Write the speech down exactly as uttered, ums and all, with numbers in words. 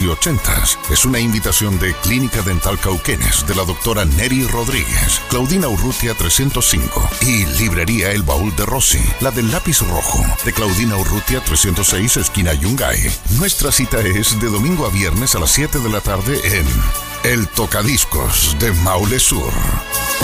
ochentas. Es una invitación de Clínica Dental Cauquenes de la doctora Neri Rodríguez, Claudina Urrutia trescientos cinco y Librería El Baúl de Rossi, la del lápiz rojo, de Claudina Urrutia trescientos seis, esquina Yungay. Nuestra cita es de domingo a viernes a las siete de la tarde en El Tocadiscos de Maule Sur.